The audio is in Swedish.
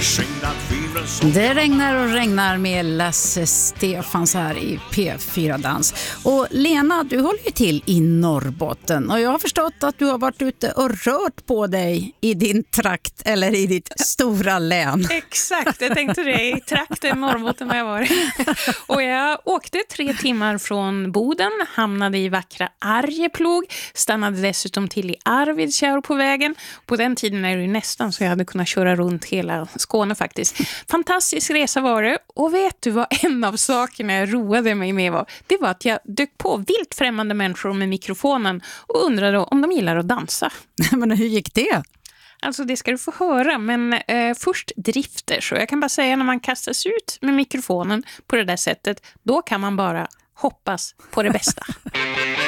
Det regnar och regnar med Lasse Stefans här i P4 Dans. Och Lena, du håller ju till i Norrbotten och jag har förstått att du har varit ute och rört på dig i din trakt eller i ditt stora län. Exakt, jag tänkte det. I trakten Norrbotten har jag varit. Och jag åkte 3 timmar från Boden, hamnade i vackra Arjeplog, stannade dessutom till i Arvidsjaur på vägen. På den tiden är det ju nästan så jag hade kunnat köra runt hela Skåne faktiskt. Fantastisk resa var det. Och vet du vad en av sakerna jag roade mig med var? Det var att jag dök på vilt främmande människor med mikrofonen och undrade om de gillar att dansa. Men hur gick det? Alltså det ska du få höra, men först drifter. Så jag kan bara säga när man kastas ut med mikrofonen på det där sättet, då kan man bara hoppas på det bästa.